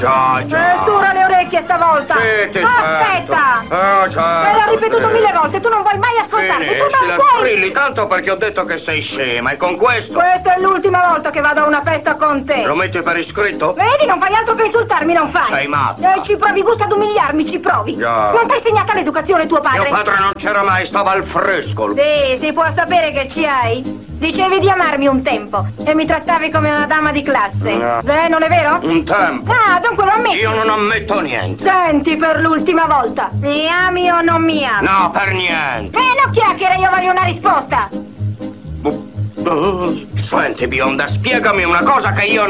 Già. Stura le orecchie stavolta. Sì, ti Aspetta. certo, Te l'ho ripetuto 1000 volte, tu non vuoi mai ascoltarmi, tu non la puoi. strilli tanto perché ho detto che sei scema e con questo... Questa è l'ultima volta che vado a una festa con te. Lo metti per iscritto? Vedi, non fai altro che insultarmi, non fai. Sei matta. Ci provi gusto ad umiliarmi, ci provi. Già. Non ti ha insegnata l'educazione tuo padre? Mio padre non c'era mai, stava al fresco. Sì, si può sapere che ci hai. Dicevi di amarmi un tempo e mi trattavi come una dama di classe. No. Beh, non è vero? Un tempo. Ah, dunque lo ammetti. Io non ammetto niente. Senti per l'ultima volta, mi ami o non mi ami? No, per niente. Non chiacchiere, io voglio una risposta. Senti, bionda, spiegami una cosa che io